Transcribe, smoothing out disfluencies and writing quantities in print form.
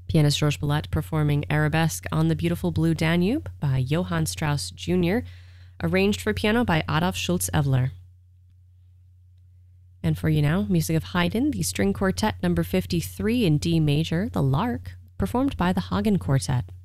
Pianist Georges Boulette performing Arabesque on the Beautiful Blue Danube by Johann Strauss Jr., arranged for piano by Adolf Schultz-Evler. And for you now, music of Haydn, the String Quartet number 53 in D major, The Lark, performed by the Hagen Quartet.